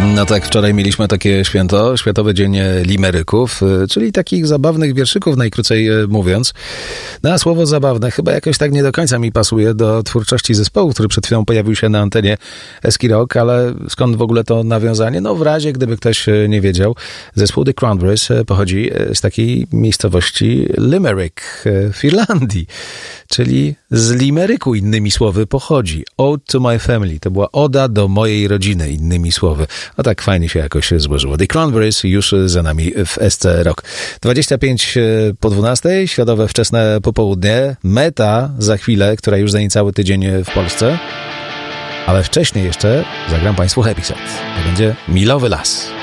No tak, wczoraj mieliśmy takie święto, Światowy Dzień Limeryków, czyli takich zabawnych wierszyków, najkrócej mówiąc. No a słowo zabawne chyba jakoś tak nie do końca mi pasuje do twórczości zespołu, który przed chwilą pojawił się na antenie Eski Rock, ale skąd w ogóle to nawiązanie? No w razie, gdyby ktoś nie wiedział, zespół The Cranberries pochodzi z takiej miejscowości Limerick w Irlandii, czyli z Limeryku, innymi słowy, pochodzi. Ode to my family, to była oda do mojej rodziny, innymi słowy. A tak fajnie się jakoś złożyło. The Cranberries już za nami w SC Rock. 25 po 12, środowe wczesne popołudnie. Meta za chwilę, która już za niecały tydzień w Polsce. Ale wcześniej jeszcze zagram Państwu Happy Set. To będzie Milowy Las.